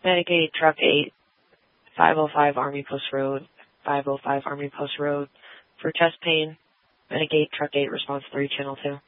Medicaid Truck 8, 505 Army Post Road, 505 Army Post Road. For chest pain, Medicaid Truck 8, Response 3, Channel 2.